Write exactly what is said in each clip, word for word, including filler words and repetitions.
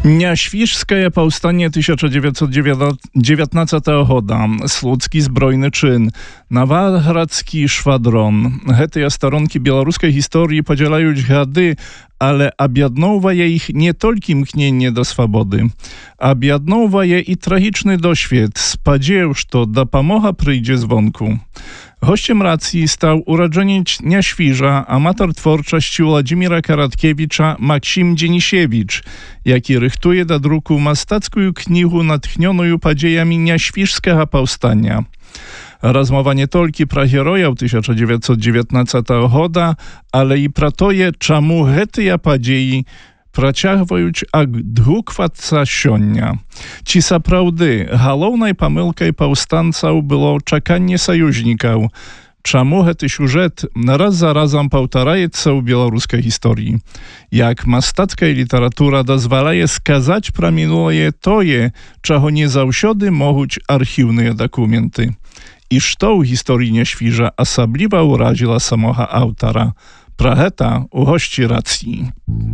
Нясвіжскае паўстанне тысяча девятьсот девятнадцатого года. Слуцкі збройны чын. Наваградскі швадрон. Гэтыя старонкі беларускай гісторыі падзяляюць гады, але аб'ядноўвае іх не толькі імкненне да свабоды. Аб'ядноўвае і трагічны досвед, спадзеў, што дапамога прыйдзе звонку. Gościem racji stał urodzeniec Nieświża, amator twórczości Władimira Karatkiewicza Maksim Dzienisiewicz, jaki rychtuje do druku mastacką knigę natchnioną podziejami Nieświżskiego powstania. Rozmowa nie tylko про героев тысяча девятьсот девятнадцатого года, ale i про to, czemu гэтыя падзеі працягваюць адгуквацца сёння. Ці сапраўды галоўнай памылкай паўстанцаў было чаканне саюзнікаў? Чаму гэты сюжэт раз за разам паўтараецца ў беларускай гісторыі? Як мастацкая літаратура дазваляе сказаць пра мінулае тое, чаго не заўсёды могуць архіўныя дакументы? І што ў гісторыі Нясвіжа асабліва ўразіла самога аўтара? Пра гэта ў госці рацыі.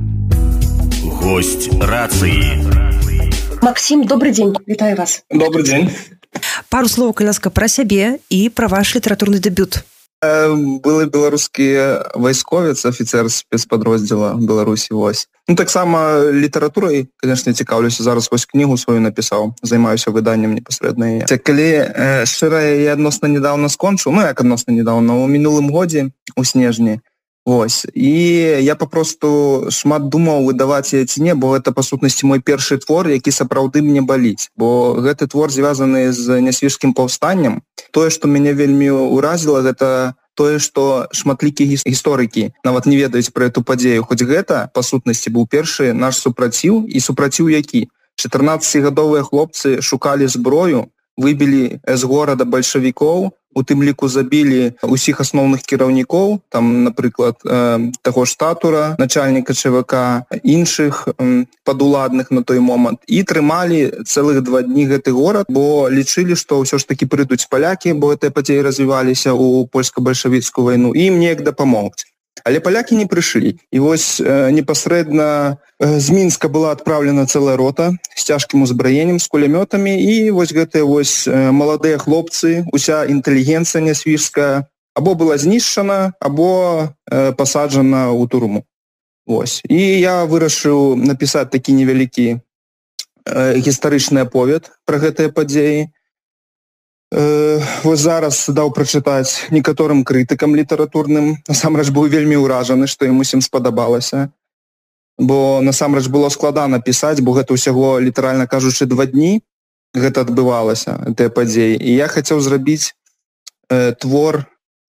Гость рации. Максим, добрый день. Вітаю вас. Добрый день. Пару слов, калі ласка, пра сябе і пра ваш літаратурны дэбют. Былы беларускі вайсковец, афіцер спецпадроздзела Беларусі, вось. Ну, таксама літаратурай, конечно, цікаўлюся. Зараз вось кнігу сваю напісаў. Займаюся выданнем непасрэдна. Калі шчыра, я адносна недаўна скончыў, ну, як адносна недаўна, у мінулым годзе, у снежні. Вось. І я папросту шмат думаў выдаваць яе ці не, бо гэта па сутнасці мой першы твор, які сапраўды мне баліць. Бо гэты твор звязаны з Нясвіжскім паўстаннем. Тое, што мяне вельмі ўразіла, гэта тое, што шматлікія гісторыкі нават не ведаюць пра эту падзею. Хоць гэта, па сутнасці, быў першы наш супраціў, і супраціў які? чатырнаццацігадовыя хлопцы шукалі зброю, выбілі з горада бальшавікоў, у тым ліку забілі ўсіх асноўных кіраўнікоў, там, напрыклад, э, таго ж Татура, начальніка ЧВК, іншых э, падуладных на той момант, і трымалі цэлых два дні гэты горад, бо лічылі, што ўсё ж такі прыйдуць палякі, бо гэтыя падзеі развіваліся ў польска-бальшавіцкую вайну, і ім неяк дапамогуць. Але палякі не прыйшлі. І вось э, непасрэдна э, з Мінска была адпраўлена цэлая рота з цяжкім узбраеннем, з кулямётамі, і вось гэтыя вось э, маладыя хлопцы, уся інтэлігенцыя нясвіжская або была знішчана, або э, пасаджана ў турму. Вось. І я вырашыў напісаць такі невялікі э, гістарычны аповед пра гэтыя падзеі. Э, вось зараз даў прачытаць некаторым крытыкам літаратурным. Насамрэч быў вельмі ўражаны, што ім усім спадабалася. Бо насамрэч было складана пісаць, бо гэта ўсяго, літаральна кажучы, два дні гэта адбывалася, гэтыя падзеі. І я хацеў зрабіць э, твор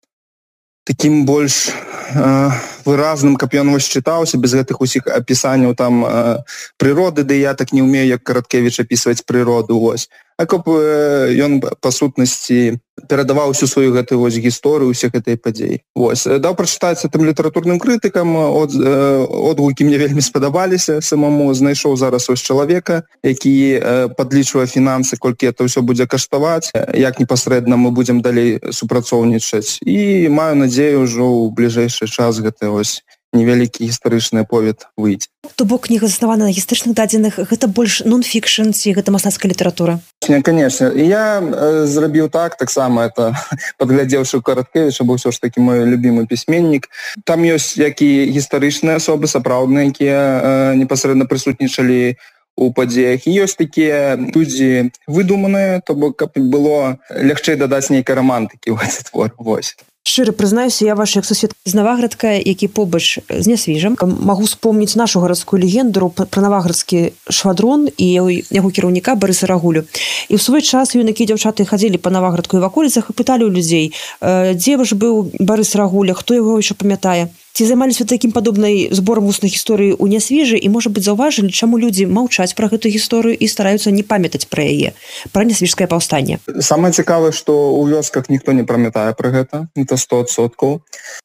такім больш э, выразным, каб ён вось чытаўся, без гэтых усіх апісанняў там э, прыроды, ды я так не ўмею, як Караткевіч апісваць прыроду, вось. А каб ён, па сутнасці, перадаваў усю сваю гэтую вось гісторыю, усе гэтыя падзеі. Вось. Даў прачытаць тым літаратурным крытыкам, от, одгукі мне вельмі спадабаліся самому, знайшоў зараз ось чалавека, які падлічвае фінансы, колькі это ўсё будзе каштаваць, як непасрэдна мы будзем далей супрацоўнічаць. І маю надзею ўжо ў бліжэйшы час гэта ось невялікі гістарычны аповед выйдзе. То бок кніга заснавана на гістарычных дадзеных, гэта больш нон-фікшн ці гэта мастацкая літаратура? Не, конечно. І я э, зрабіў так, таксама это падглядзеўшы Караткевіча, бо ўсё ж такі мой любімы пісьменнік. Там ёсць як і гістарычныя асобы, сапраўдныя, якія э, непасрэдна прысутнічалі у падзеях. І ёсць такія людзі выдуманыя, то бок каб было лягчэй дадаць нейкай рамантыкі ў гэты твор. Вось. Шчыра прызнаюся, я ваш як сусед з Наваградка, які побач з Нясвіжам. Магу спомніць нашу гарадскую легенду пра наваградскі швадрон і яго кіраўніка Барыса Рагулю. І ў свой час юнакі і дзяўчаты хадзілі па Наваградку і ваколіцах і пыталі ў людзей, дзе ж быў Барыс Рагуля, хто яго яшчэ памятае. Ці займаліся такім падобнай зборам вусных гісторый у Нясвіжы і, можа быць, заўважылі, чаму людзі маўчаць пра гэту гісторыю і стараюцца не памятаць пра яе, пра Нясвіжскае паўстанне? Самае цікавае, што ў вёсках ніхто не памятае пра гэта, это сто адсоткаў.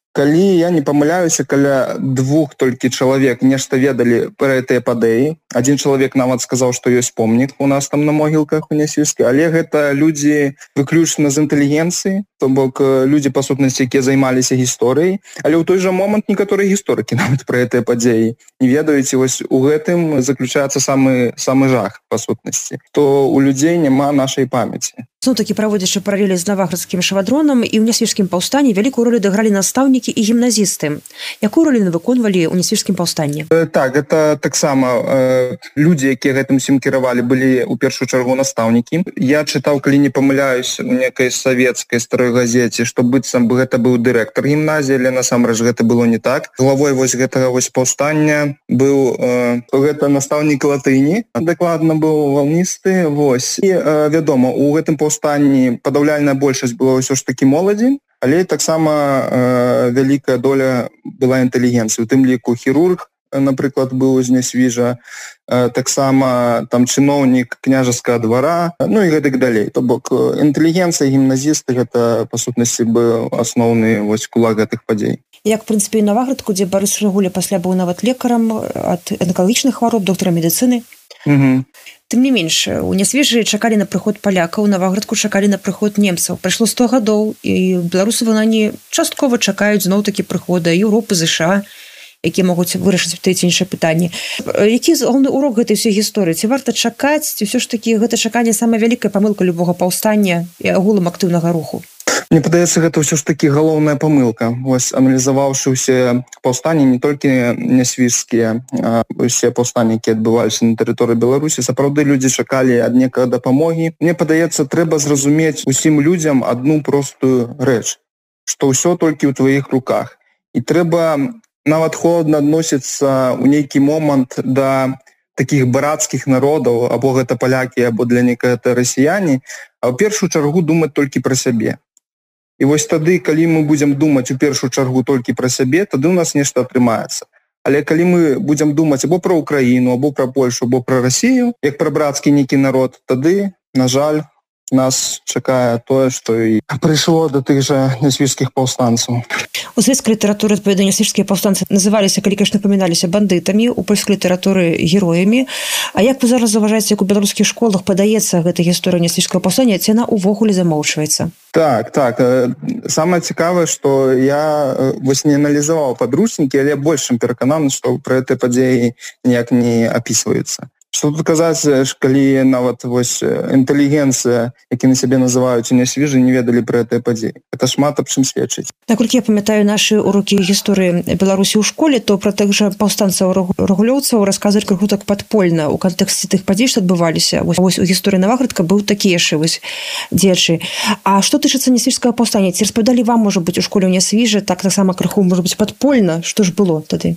Калі я не памыляюся, каля двух толькі чалавек нешта ведалі пра гэтыя падзеі. Адзін чалавек нават сказаў, што ёсць помнік у нас там на могілках у Нясвіжскі, але гэта людзі выключна з інтэлігенцыі, то бок людзі, па сутнасці, якія займаліся гісторыяй, але ў той жа момант некаторыя гісторыкі нават пра гэтыя падзеі не ведаюць, і вось у гэтым заключаецца самы, самы жах, па сутнасці, то у людзей няма нашай памяці. Зноў-такі, праводзячы паралелі з наваградскім швадронам, і ў Нясвіжскім паўстанні вялікую ролю дагралі настаўнікі і гімназісты. Якую ролю яны выконвалі ў Нясвіжскім паўстанні? Так, гэта таксама э, людзі, якія гэтым усім кіравалі, былі ў першую чаргу настаўнікі. Я чытаў, калі не памыляюсь, у некай савецкай старой газеце, што быццам бы гэта быў дырэктар гімназіі, але насамрэч гэта было не так. Главой вось гэтага вось паўстання быў э, гэта настаўнік латыні, дакладна быў валністы, вось. І э, вядома, у гэтым паўстанні падаўляльная большасць была ўсё ж такі моладзі, але таксама э, вялікая доля была інтэлігенцыі. У тым ліку хірург, напрыклад, быў з Нясвіжа, э, таксама там чыноўнік княжаскага двара, ну і гэтак далей. То бок інтэлігенцыя, гімназісты, гэта, па сутнасці, быў асноўны вось кулак гэтых падзей. Як, в прынцыпе, і Наваградку, дзе Барыс Рагуля пасля быў нават лекарам ад анкалагічных хвароб, доктарам медыцыны. Угу. Тым не менш, у Нясвіжы чакалі на прыход палякаў, у Наваградку чакалі на прыход немцаў. Прайшло сто гадоў, і беларусы ванані часткова чакаюць зноў-такі прыхода Еўропы, ЗША, якія могуць вырашыць тыя ці іншыя пытанні. Які галоўны урок гэтай усёй гісторыі? Ці варта чакаць, ці ўсё ж такі гэта чаканне самая вялікая памылка любога паўстання і агулам актыўнага руху? Мне падаецца, гэта ўсё ж такі галоўная памылка. Вось, аналізаваўшы ўсе паўстанні, не толькі нясвіжскія, а ўсе паўстанні, якія адбываліся на тэрыторыі Беларусі, сапраўды людзі чакалі ад некага дапамогі. Мне падаецца, трэба зразумець усім людзям адну простую рэч, што ўсё толькі ў тваіх руках. І трэба нават холодна адносіцца ў нейкі момант да такіх брацкіх народаў, або гэта палякі, або для некага расіяне, а ў першую чаргу думаць толькі пра сябе. І вось тады, калі мы будзем думаць у першую чаргу толькі пра сябе, тады ў нас нешта атрымаецца. Але калі мы будзем думаць або пра Украіну, або пра Польшу, або пра Расію, як пра брацкі нейкі народ, тады, на жаль, нас чакае тое, што і прыйшло да тых жа нясвіжскіх паўстанцаў. У савецкай літаратуры, адпаведна, нясвіжскія паўстанцы называліся, калі, конечно, паміналіся бандытамі, у польскай літаратуры героямі. А як вы зараз заўважаеце, як у беларускіх школах падаецца гэта гісторыя нясвіжскага паўстання, ці яна ўвогуле замоўчваецца? Так, так. Самае цікавае, што я вось не аналізаваў падручнікі, але больш чым перакананы, што пра гэтыя падзеі ніяк не апісваюцца. Што тут казаць, калі нават вось інтэлігенцыя, які на сябе называюць у Нясвіжы, не ведалі пра гэтыя падзеі. Гэта шмат аб чым сведчыць. Наколькі я памятаю нашы урокі гісторыі Беларусі ў школе, то пра тых жа паўстанцаў рагулёўцаў расказваць крыху так падпольна ў кантэксце тых падзей, што адбываліся. Вось, вось у гісторыі Наваградка быў такі яшчэ вось дзеячы. А што тычыцца нясвіжскага паўстання? Ці распавядалі вам, можа быць, у школе ў Нясвіжы так таксама крыху, можа быць, падпольна? Што ж было тады?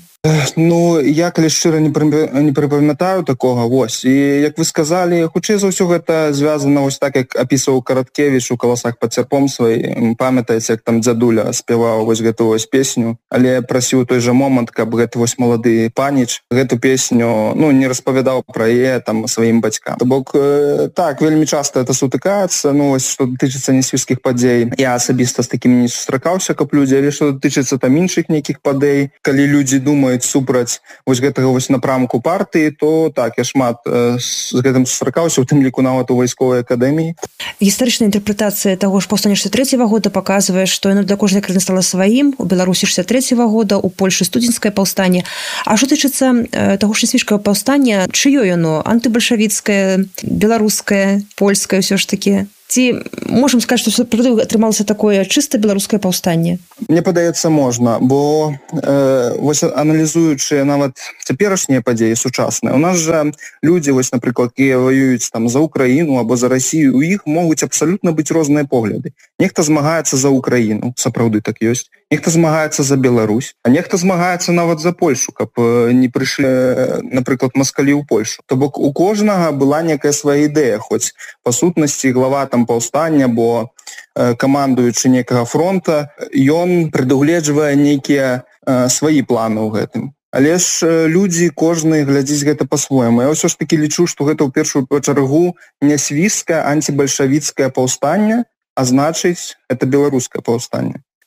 Ну, я, калі шчыра, не прыпамятаю такога, вось. І, як вы сказалі, хутчэй за ўсё гэта звязана вось так, як апісваў Караткевіч у «Каласах пад цярпом» свой. Памятаеце, як там дзядуля спяваў вось гэту вось песню, але прасіў той жа момант, каб гэты вось малады паніч гэту песню, ну, не распавядаў пра яе там сваім бацькам. То бок, так, вельмі часта это сутыкаецца, ну, вось, што тычыцца нясвіжскіх падзей. Я асабіста з такімі не сустракаўся, каб людзі, але што тычыцца там іншых нейкіх падзей, калі людзі думаюць супраць вось гэтага вось напрамку партыі, то так, я шмат э, з гэтым сустракаўся, у тым ліку нават у вайсковай акадэміі. Гістарычная інтэрпрэтацыя таго ж паўстання шэсцьдзесят трэцяга года паказвае, што яно для кожнай краіны стала сваім, у Беларусі шэсцьдесят трэцяга года, у Польшы студзеньскае паўстанне. А што тычыцца э, таго ж нясвіжскага паўстання, чыё яно? Антыбальшавіцкае, беларускае, польскае ўсё ж такі? Ці можам сказаць, што атрымалася такое чыста беларускае паўстанне? Мне падаецца, можна, бо э, вось аналізуючы нават цяперашнія падзеі сучасныя, у нас жа людзі, вось, напрыклад, якія ваююць там за Украіну або за Расію, у іх могуць абсалютна быць розныя погляды. Нехта змагаецца за Украіну, сапраўды так ёсць, нехта змагаецца за Беларусь, а нехта змагаецца нават за Польшу, каб не прыйшлі, напрыклад, маскалі ў Польшу. То бок у кожнага была некая свая ідэя, хоць па сутнасці глава там паўстання, бо э, камандуючы некага фронта, ён прадугледжвае нейкія э, свае планы ў гэтым. Але ж э, людзі, кожны глядзіць гэта па-свойму. Я ўсё ж такі лічу, што гэта ў першую чаргу нясвіжскае антыбальшавіцкае паўстанне, а значыць, это беларускае паўстанне.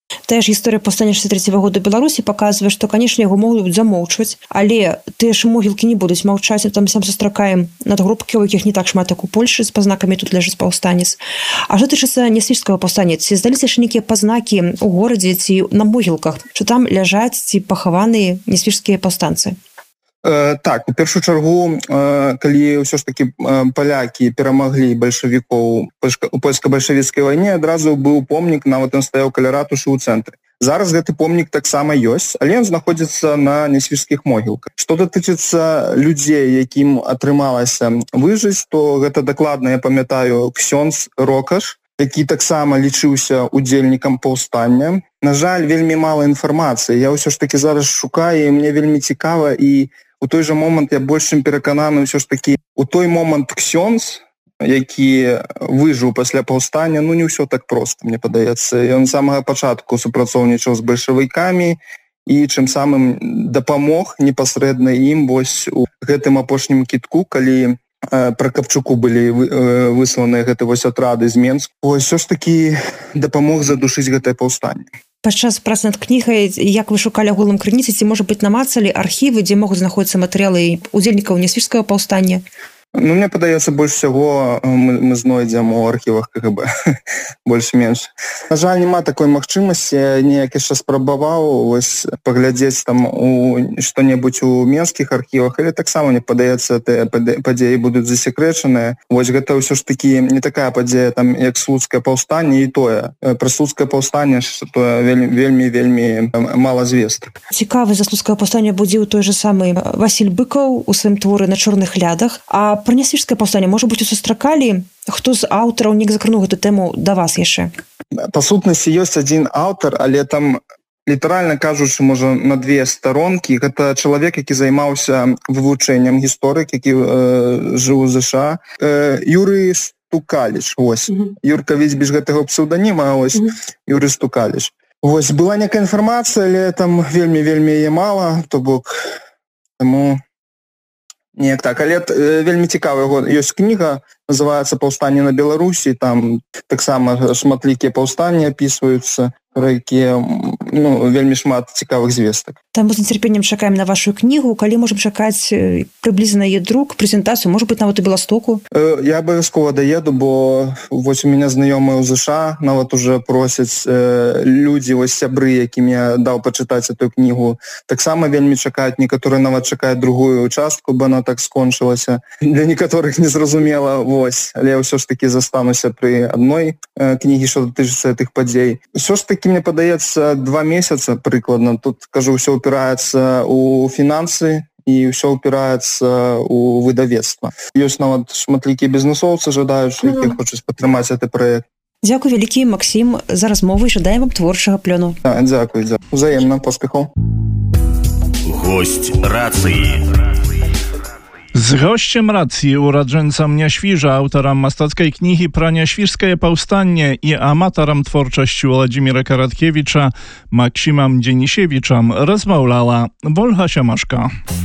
Тая ж гісторыя паўстання шэсцьдзесят трэцяга года Беларусі паказвае, што, канешне, яго могуць замоўчваць, але тыя ж могілкі не будуць маўчаць. Там сам сустракаем надгробкі, у якіх не так шмат, як у Польшы, з пазнакамі тут ляжыць паўстанец. А што тычыцца нясвіжскага паўстання, ці здаліся ж нейкія пазнакі ў горадзе ці на могілках, што там ляжаць ці пахаваныя нясвіжскія паўстанцы? Так, у першую чаргу, калі ўсё ж такі палякі перамаглі бальшавікоў у польска-бальшавіцкай вайне, адразу быў помнік, нават ён стаяў каля ратушы ў цэнтры. Зараз гэты помнік таксама ёсць, але ён знаходзіцца на нясвіжскіх могілках. Што датычыцца людзей, якім атрымалася выжыць, то гэта дакладна, я памятаю, ксёндз Рокаш, які таксама лічыўся удзельнікам паўстання. На жаль, вельмі мала інфармацыі. Я ўсё ж такі зараз шукаю, і мне вельмі цікава, і у той жа момант я больш чым перакананы ўсё ж такі у той момант ксёндз, які выжыў пасля паўстання, ну не ўсё так проста, мне падаецца. Ён з самага пачатку супрацоўнічаў з бальшавікамі і чым самым дапамог непасрэдна ім вось у гэтым апошнім кідку, калі пра Капчуку былі высланыя гэты вось атрады з Менску. Вось ўсё ж такі дапамог задушыць гэтае паўстанне. Падчас працы над кнігай, як вы шукалі агулам крыніцы, ці, можа быць, намацалі архівы, дзе могуць знаходзіцца матэрыялы удзельнікаў нясвіжскага паўстання? Ну, мне падаецца, больш всего мы, мы знойдзем у архівах КГБ, больш-менш. На жаль, няма такой магчымасці, неяк яшчэ спрабаваў вось паглядзець там у што-небудзь у менскіх архівах, але таксама, мне падаецца, тыя падзеі будуць засекрэчаныя. Вось гэта ўсё ж такі не такая падзея, там, як слуцкае паўстанне, і тое. Пра слуцкае паўстанне, то вельмі-вельмі мала звестак. Цікавы за слуцкае паўстанне будзе той же самы Васіль Быкаў у сваім творы «На чорных лядах». А пра нясвіжскае паўстанне, можа быць, сустракалі, хто з аўтараў не закрануў гэту тэму да вас яшчэ? Па сутнасці ёсць адзін аўтар, але там літаральна кажучы, можа, на две старонкі. Гэта чалавек, які займаўся вывучэннем гісторык, які э, жыў у ЗША. Э, Юрый Стукаліч, вось. Mm-hmm. Юрка ведь без гэтага псеўданіма, вось, mm-hmm. Юрый Стукаліч. Вось, была некая інфармацыя, але там вельмі-вельмі яе мала, то бок, таму... Неяк так, але вельмі цікавая ёсць кніга, называецца «Паўстанне на Беларусі», там таксама шматлікія паўстанні апісваюцца, пра якія, ну, вельмі шмат цікавых звестак. Там з нецярпеннем чакаем на вашу кнігу, калі можам чакаць прыблізна яе друк, прэзентацыю, можа быць, нават у Беластоку? Я абавязкова даеду, бо вось у мяне знаёмыя ў ЗША, нават уже просяць людзі, вось сябры, якім я даў пачытаць эту кнігу, таксама вельмі чакаюць, некаторыя нават чакаюць другую частку, бо она так скончылася. Для некаторых незразумела, вось, але я ўсё ж такі застануся пры адной кнігі, што датычыцца гэтых падзей. Усё ж такі, мне падаецца, два месяца прыкладна. Тут, кажу, ўсё упіраецца ў фінансы і ўсё упіраецца ў выдавецтва. Ёсць нават шматлікія бізнесоўцы, жадаючыя, якія хочуць падтрымаць гэты праект. Дзякуй вялікі, Максім, за размову і жадаем вам творчага плёну. Да, дзякуй, дзякуй. Узаемна, поспехаў. Гость рацыі. Z gościem racji urodzęcam Nieświża, autorem mastackiej kniги про Nieświżskie powstanie i amatorem twórczości Władimira Karatkiewicza, Maksimem Dzienisiewicza, rozmawiała Wolga Siemaszka.